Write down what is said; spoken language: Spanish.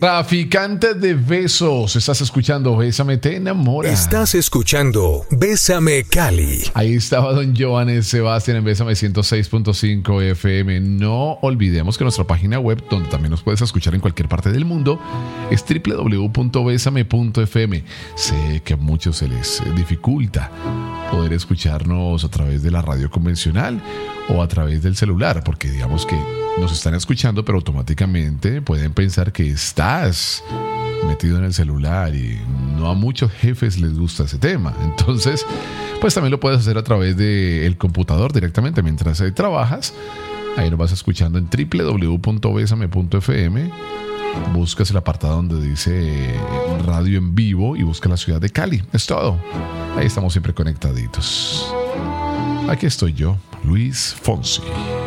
Traficante de besos. Estás escuchando Bésame Te Enamora. Estás escuchando Bésame Cali. Ahí estaba don Joan Sebastián en Bésame 106.5 FM. No olvidemos que nuestra página web, donde también nos puedes escuchar en cualquier parte del mundo, es www.besame.fm. Sé que a muchos se les dificulta poder escucharnos a través de la radio convencional o a través del celular, porque digamos que nos están escuchando, pero automáticamente pueden pensar que estás metido en el celular y no a muchos jefes les gusta ese tema. Entonces, pues también lo puedes hacer a través del computador directamente mientras trabajas. Ahí nos vas escuchando en www.besame.fm. Buscas el apartado donde dice radio en vivo y busca la ciudad de Cali. Es todo. Ahí estamos siempre conectaditos. Aquí estoy yo, Luis Fonsi.